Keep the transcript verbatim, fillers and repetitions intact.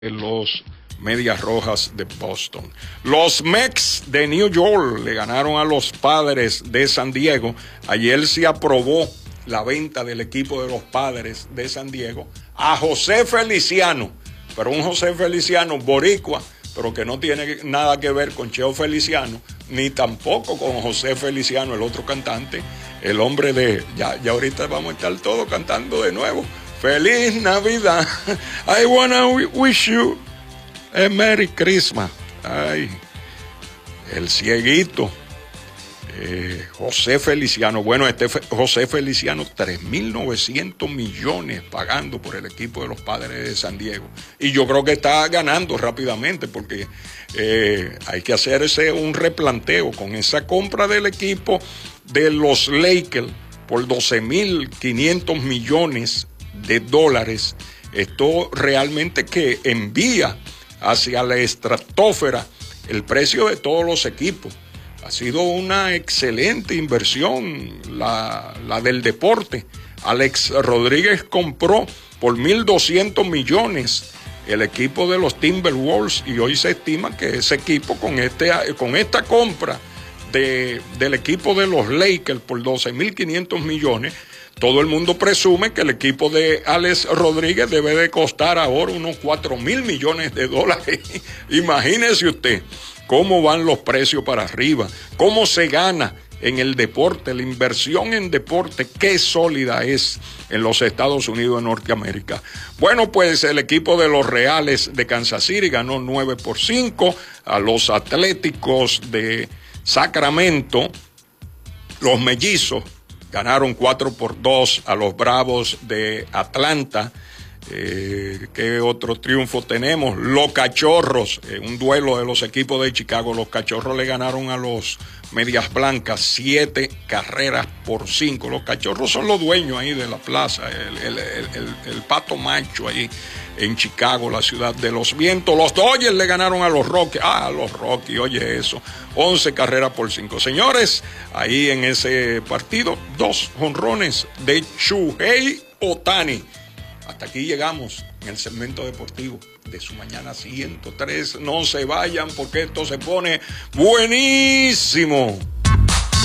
Los Medias Rojas de Boston. Los Mets de New York le ganaron a los Padres de San Diego. Ayer se aprobó la venta del equipo de los Padres de San Diego a José Feliciano, pero un José Feliciano boricua, pero que no tiene nada que ver con Cheo Feliciano, ni tampoco con José Feliciano, el otro cantante, el hombre de... Ya, ya ahorita vamos a estar todos cantando de nuevo. Feliz Navidad. I wanna wish you a Merry Christmas. Ay, el cieguito. Eh, José Feliciano. Bueno, este Fe, José Feliciano, tres mil novecientos millones pagando por el equipo de los Padres de San Diego. Y yo creo que está ganando rápidamente porque eh, hay que hacerse un replanteo con esa compra del equipo de los Lakers por doce mil quinientos millones de dólares. Esto realmente que envía hacia la estratosfera el precio de todos los equipos. Ha sido una excelente inversión la, la del deporte. Alex Rodríguez compró por mil doscientos millones el equipo de los Timberwolves y hoy se estima que ese equipo con, este, con esta compra de, del equipo de los Lakers por doce mil quinientos millones, todo el mundo presume que el equipo de Alex Rodríguez debe de costar ahora unos cuatro mil millones de dólares. Imagínese usted cómo van los precios para arriba, cómo se gana en el deporte, la inversión en deporte, qué sólida es en los Estados Unidos de Norteamérica. Bueno, pues el equipo de los Reales de Kansas City ganó nueve por cinco a los Atléticos de Sacramento. Los Mellizos ganaron cuatro por dos a los Bravos de Atlanta. Eh, ¿Qué otro triunfo tenemos? Los Cachorros, eh, un duelo de los equipos de Chicago. Los Cachorros le ganaron a los Medias Blancas siete carreras por cinco. Los Cachorros son los dueños ahí de la plaza, el, el, el, el, el pato macho ahí en Chicago, la ciudad de los vientos. Los Dodgers le ganaron a los Rockies. Ah, a los Rockies, oye eso. once carreras por cinco. Señores, ahí en ese partido, dos jonrones de Shohei Ohtani. Hasta aquí llegamos en el segmento deportivo de su mañana ciento tres. No se vayan porque esto se pone buenísimo.